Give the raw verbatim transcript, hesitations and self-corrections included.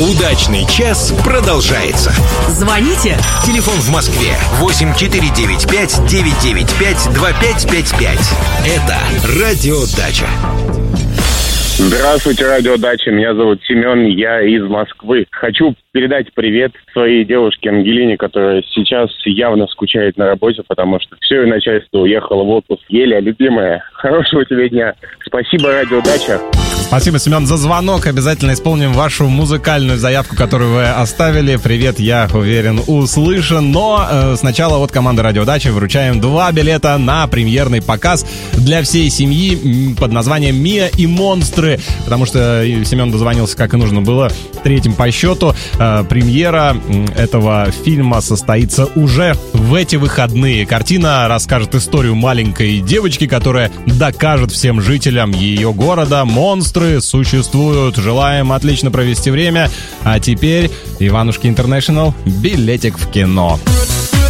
Удачный час продолжается. Звоните. Телефон в Москве восемь четыре девять пять девять девять пять два пять пять пять. Это Радио Дача. Здравствуйте, Радио Дача. Меня зовут Семен, я из Москвы. Хочу передать привет своей девушке Ангелине, которая сейчас явно скучает на работе, потому что все ее начальство уехало в отпуск. Еля, любимая, хорошего тебе дня. Спасибо, Радио Дача. Спасибо, Семен, за звонок. Обязательно исполним вашу музыкальную заявку, которую вы оставили. Привет, я уверен, услышан. Но э, сначала от команды Радио Дача вручаем два билета на премьерный показ для всей семьи под названием «Мия и монстры». Потому что Семен дозвонился, как и нужно было, третьим по счету. Э, премьера этого фильма состоится уже в эти выходные. Картина расскажет историю маленькой девочки, которая докажет всем жителям ее города: монстры существуют. Желаем отлично провести время. А теперь Иванушки Интернешнл, билетик в кино.